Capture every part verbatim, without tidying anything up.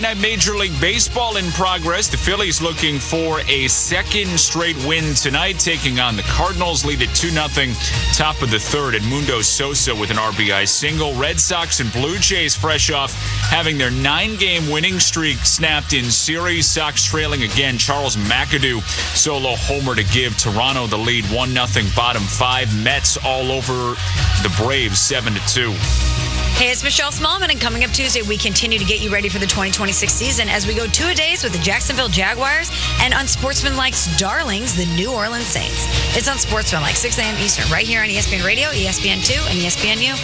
Major League Baseball in progress. The Phillies looking for a second straight win tonight, taking on the Cardinals. Lead at two nothing, top of the third. Edmundo Sosa with an R B I single. Red Sox and Blue Jays fresh off having their nine-game winning streak snapped in series. Sox trailing again. Charles McAdoo solo homer to give Toronto the lead, one nothing, bottom five. Mets all over the Braves, seven to two. Hey, it's Michelle Smallman, and coming up Tuesday, we continue to get you ready for the twenty twenty-six season as we go two-a-days with the Jacksonville Jaguars and Unsportsmanlike's darlings, the New Orleans Saints. It's Unsportsmanlike, six a.m. Eastern, right here on E S P N Radio, E S P N two, and E S P N U.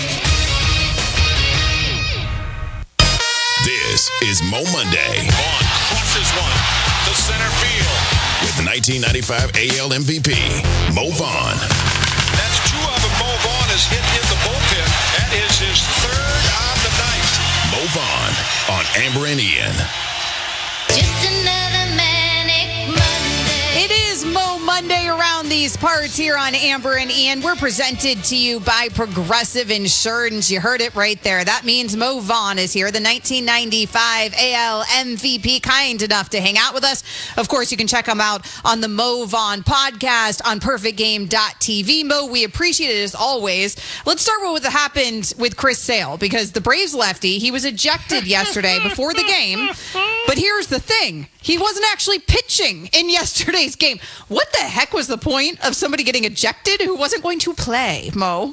This is Mo Monday. Vaughn crushes one to center field. With nineteen ninety-five A L M V P, Mo Vaughn. That's two of them. Mo Vaughn is hit in the bullpen. That is his third on the night. Mo Vaughn on Amber and Ian. Just another manic Monday. It is Mo Monday around these parts here on Amber and Ian. We're presented to you by Progressive Insurance. You heard it right there. That means Mo Vaughn is here, the nineteen ninety-five A L M V P, kind enough to hang out with us. Of course, you can check him out on the Mo Vaughn podcast on perfect game dot t v. Mo, we appreciate it as always. Let's start with what happened with Chris Sale, because the Braves lefty, he was ejected yesterday before the game. But here's the thing. He wasn't actually pitching in yesterday's game. What the heck was the point of somebody getting ejected who wasn't going to play, Mo?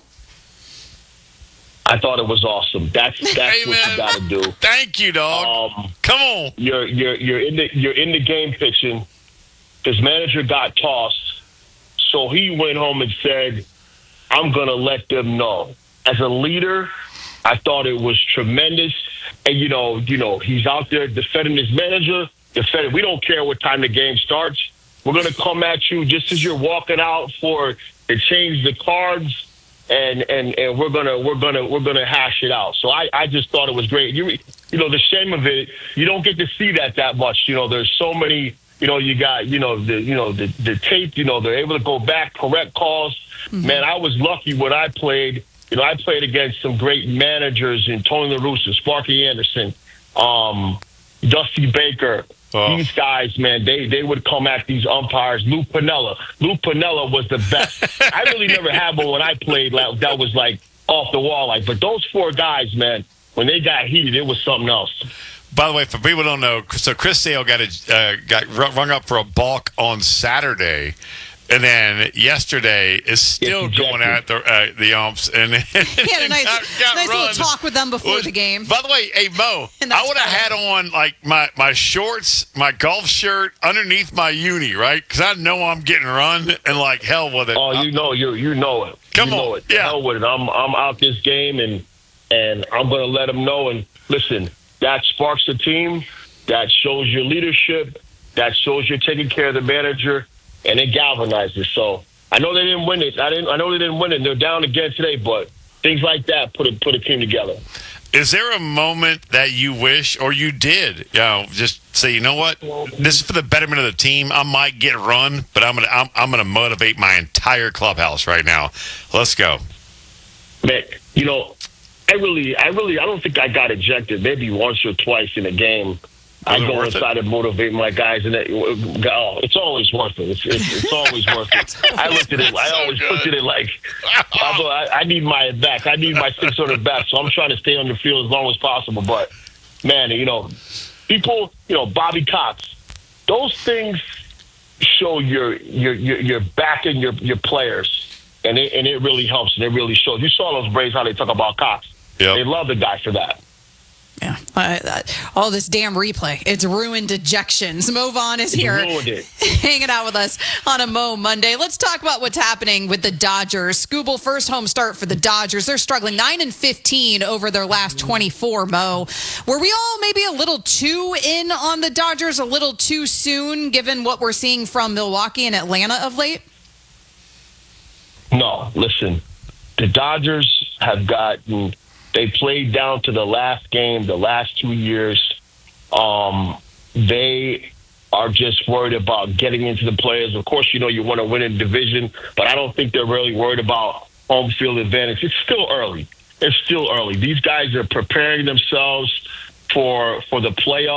I thought it was awesome. That's that's Hey, what man. you got to do. Thank you, dog. Um, Come on. you're you're you're in the you're in the game pitching. His manager got tossed, so he went home and said, "I'm gonna let them know." As a leader, I thought it was tremendous. And you know, you know, he's out there defending his manager. Defending. We don't care what time the game starts. We're gonna come at you just as you're walking out for to change the cards. And, and and we're gonna we're gonna we're gonna hash it out. So I, I just thought it was great. You you know the shame of it, you don't get to see that that much. You know, there's so many. You know, you got you know the you know the the tape. You know, they're able to go back, correct calls. Mm-hmm. Man, I was lucky when I played. You know, I played against some great managers in Tony La Russa, Sparky Anderson, um, Dusty Baker. Oh. These guys, man, they, they would come at these umpires. Lou Piniella. Lou Piniella was the best. I really never had one when I played like, that was like off the wall. Like, but those four guys, man, when they got heated, it was something else. By the way, for people who don't know, so Chris Sale got a, uh, got rung up for a balk on Saturday. And then yesterday is still going at the uh, the umps, and he had a nice, got, got nice little talk with them before was, the game. By the way, hey Mo, I would have had on like my, my shorts, my golf shirt underneath my uni, right? Because I know I'm getting run, and like hell with it. Oh, you know, you you know it. Come you know on, it. yeah. Hell with it. I'm I'm out this game, and and I'm gonna let them know. And listen, that sparks the team. That shows your leadership. That shows you're taking care of the manager. And it galvanizes. So I know they didn't win it. I didn't. I know they didn't win it. They're down again today, but things like that put a put a team together. Is there a moment that you wish, or you did, you know, just say, you know what, this is for the betterment of the team. I might get run, but I'm gonna I'm, I'm gonna motivate my entire clubhouse right now. Let's go, man. You know, I really, I really, I don't think I got ejected. Maybe once or twice in a game. I go inside and motivate my guys, and it, oh, it's always worth it. It's, it's, it's always worth it. I looked at it. I always so looked at it like I, I need my back. I need my six hundred back. So I'm trying to stay on the field as long as possible. But man, you know, people, you know, Bobby Cox, those things show your your your, your backing your your players, and it and it really helps, and it really shows. You saw those Braves how they talk about Cox. Yep. They love the guy for that. Yeah, uh, uh, all this damn replay. It's ruined ejections. Mo Vaughn is here hanging out with us on a Mo Monday. Let's talk about what's happening with the Dodgers. Skubal, first home start for the Dodgers. They're struggling nine and fifteen over their last twenty-four, Mo. Were we all maybe a little too in on the Dodgers, a little too soon, given what we're seeing from Milwaukee and Atlanta of late? No, listen. The Dodgers have gotten... They played down to the last game, the last two years. Um, they are just worried about getting into the players. Of course, you know, you want to win a division, but I don't think they're really worried about home field advantage. It's still early. It's still early. These guys are preparing themselves for for the playoffs.